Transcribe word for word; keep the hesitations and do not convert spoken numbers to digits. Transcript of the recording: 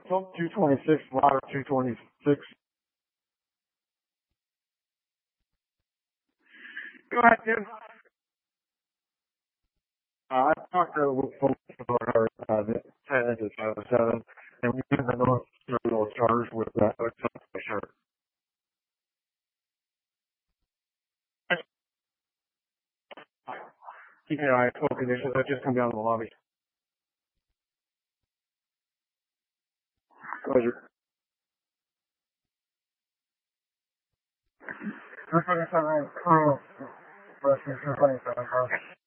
two twenty-six, ladder two twenty-six. Go ahead, Tim. Uh, I talked to with folks about our uh, the ten inches out of seven, and we didn't know if they were charged with that. Uh, sure. Keep an eye on conditions. I just come down to the lobby. Pleasure. Three twenty-seven, Colonel. Rescue three twenty-seven,